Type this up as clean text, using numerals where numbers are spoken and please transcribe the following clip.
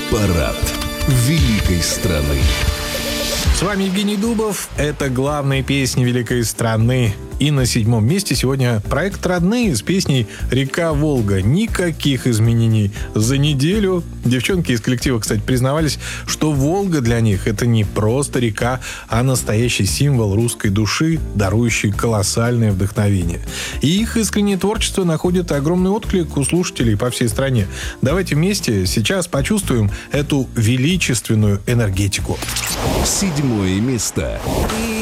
Хит-парад великой страны. С вами Евгений Дубов. Это главные песни великой страны. И на 7-м месте сегодня проект «Родные» с песней «Река Волга». Никаких изменений за неделю. Девчонки из коллектива, кстати, признавались, что Волга для них — это не просто река, а настоящий символ русской души, дарующий колоссальное вдохновение. И их искреннее творчество находит огромный отклик у слушателей по всей стране. Давайте вместе сейчас почувствуем эту величественную энергетику. 7-е место.